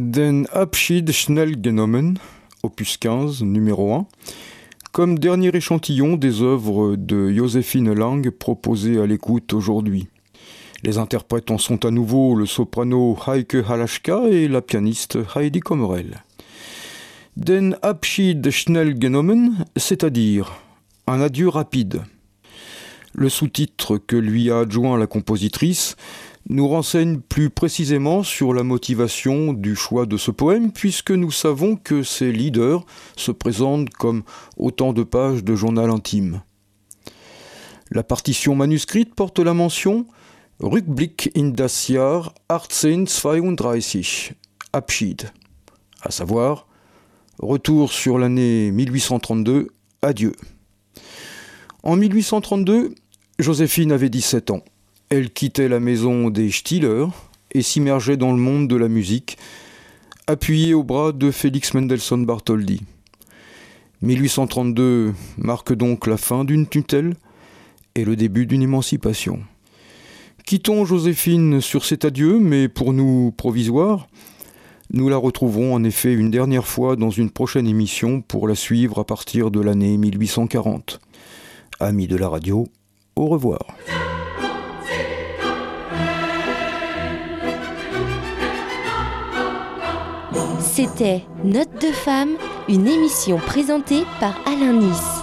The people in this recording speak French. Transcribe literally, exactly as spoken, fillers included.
Den Abschied schnell genommen, opus quinze, numéro un, comme dernier échantillon des œuvres de Joséphine Lang proposées à l'écoute aujourd'hui. Les interprètes en sont à nouveau le soprano Heike Halaschka et la pianiste Heidi Kommerel. Den Abschied schnell genommen, c'est-à-dire un adieu rapide. Le sous-titre que lui a adjoint la compositrice nous renseigne plus précisément sur la motivation du choix de ce poème, puisque nous savons que ses leaders se présentent comme autant de pages de journal intime. La partition manuscrite porte la mention « Rückblick in das Jahr achtzehnhundertzweiunddreißig, Abschied », à savoir « Retour sur l'année mille huit cent trente-deux, adieu ». En mille huit cent trente-deux, Joséphine avait dix-sept ans. Elle quittait la maison des Stiller et s'immergeait dans le monde de la musique, appuyée au bras de Félix Mendelssohn Bartholdy. mille huit cent trente-deux marque donc la fin d'une tutelle et le début d'une émancipation. Quittons Joséphine sur cet adieu, mais pour nous provisoire. Nous la retrouverons en effet une dernière fois dans une prochaine émission pour la suivre à partir de l'année mille huit cent quarante. Amis de la radio, au revoir. C'était Notes de femme, une émission présentée par Alain Nice.